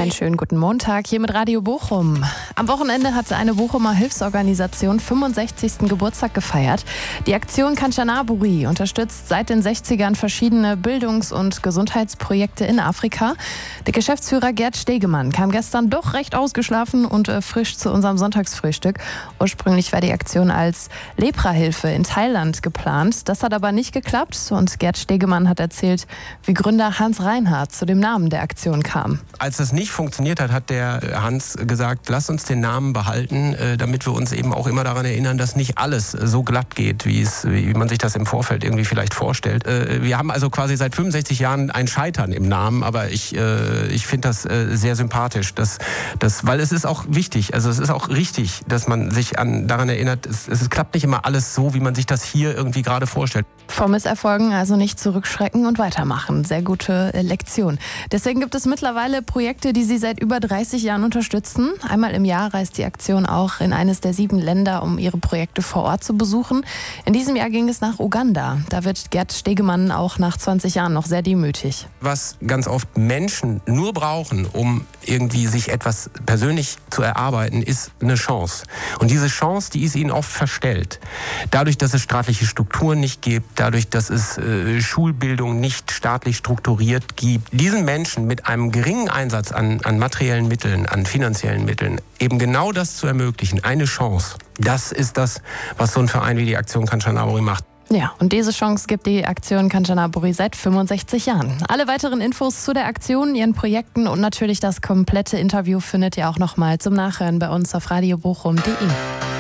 Einen schönen guten Montag hier mit Radio Bochum. Am Wochenende hatte eine Bochumer Hilfsorganisation 65. Geburtstag gefeiert. Die Aktion Kanchanaburi unterstützt seit den 60ern verschiedene Bildungs- und Gesundheitsprojekte in Afrika. Der Geschäftsführer Gerd Stegemann kam gestern doch recht ausgeschlafen und frisch zu unserem Sonntagsfrühstück. Ursprünglich war die Aktion als Leprahilfe in Thailand geplant. Das hat aber nicht geklappt und Gerd Stegemann hat erzählt, wie Gründer Hans Reinhardt zu dem Namen der Aktion kam. Als das nicht funktioniert hat, hat der Hans gesagt, lass uns den Namen behalten, damit wir uns eben auch immer daran erinnern, dass nicht alles so glatt geht, wie man sich das im Vorfeld irgendwie vielleicht vorstellt. Wir haben also quasi seit 65 Jahren ein Scheitern im Namen, aber ich finde das sehr sympathisch, weil es ist auch wichtig, also es ist auch richtig, dass man sich daran erinnert, es klappt nicht immer alles so, wie man sich das hier irgendwie gerade vorstellt. Vor Misserfolgen also nicht zurückschrecken und weitermachen. Sehr gute Lektion. Deswegen gibt es mittlerweile Projekte, die Sie seit über 30 Jahren unterstützen. Einmal im Jahr reist die Aktion auch in eines der 7 Länder, um ihre Projekte vor Ort zu besuchen. In diesem Jahr ging es nach Uganda. Da wird Gerd Stegemann auch nach 20 Jahren noch sehr demütig. Was ganz oft Menschen nur brauchen, um irgendwie sich etwas persönlich zu erarbeiten, ist eine Chance. Und diese Chance, die ist ihnen oft verstellt. Dadurch, dass es staatliche Strukturen nicht gibt, dadurch, dass es Schulbildung nicht staatlich strukturiert gibt, diesen Menschen mit einem geringen Einsatz an materiellen Mitteln, an finanziellen Mitteln, eben genau das zu ermöglichen, eine Chance. Das ist das, was so ein Verein wie die Aktion Kanchanaburi macht. Ja, und diese Chance gibt die Aktion Kanchanaburi seit 65 Jahren. Alle weiteren Infos zu der Aktion, ihren Projekten und natürlich das komplette Interview findet ihr auch nochmal zum Nachhören bei uns auf radiobochum.de.